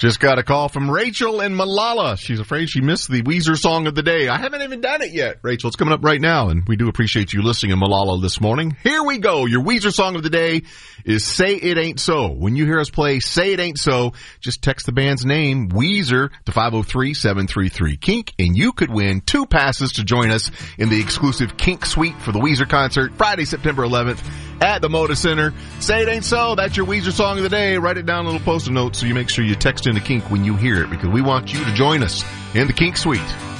Just got a call from Rachel in Malala. She's afraid she missed the Weezer song of the day. I haven't even done it yet, Rachel. It's coming up right now, and we do appreciate you listening in Malala this morning. Here we go. Your Weezer song of the day is Say It Ain't So. When you hear us play Say It Ain't So, just text the band's name, Weezer, to 503-733-KINK, and you could win 2 passes to join us in the exclusive Kink Suite for the Weezer concert, Friday, September 11th at the Moda Center. Say It Ain't So. That's your Weezer song of the day. Write it down in a little post-it note so you make sure you text in the Kink when you hear it, because we want you to join us in the Kink Suite.